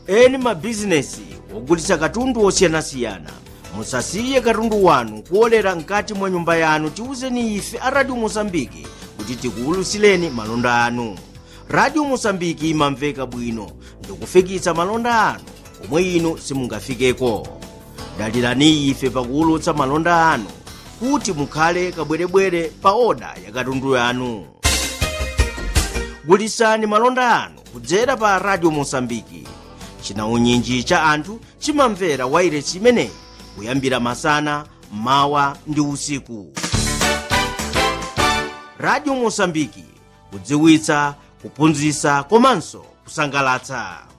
eni mabizinesi ogulitsa katundu osiyanasiyana musasiye katundu wanu kuolera mkati mwa nyumba yanu. Tiwuzeni ife a Radio Mosambiki kuti tikuwulutsireni malonda anu. Radio Mosambiki imamveka bwino ndikufikitsa malonda anu omwe inu simungafikeko. Dalirani ife pakuwulutsa malonda anu kuti mukhale kabwerebwere pa oda ya katundu yanu. Gulitsani malonda anu kudzera pa Radio Mosambiki. Chinaunyinji cha anthu chimamvera wailesi imeneyi kuyambira masana, mawa ndi usiku. Radio Mosambiki, kudziwitsa, kuphunzitsa komanso kusangalatsa.